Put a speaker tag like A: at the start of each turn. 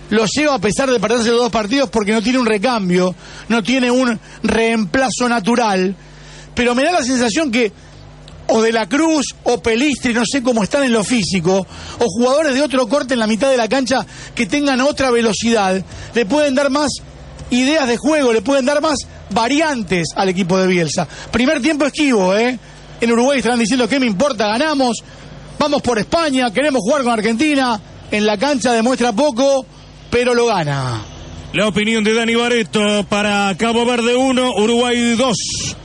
A: lo lleva a pesar de perderse los 2 partidos porque no tiene un recambio, no tiene un reemplazo natural, pero me da la sensación que o De la Cruz o Pelistri, no sé cómo están en lo físico, o jugadores de otro corte en la mitad de la cancha que tengan otra velocidad, le pueden dar más ideas de juego, le pueden dar más variantes al equipo de Bielsa. Primer tiempo esquivo, En Uruguay estarán diciendo ¿qué me importa? Ganamos, vamos por España, queremos jugar con Argentina. En la cancha demuestra poco, pero lo gana.
B: La opinión de Dani Barreto para Cabo Verde 1, Uruguay 2.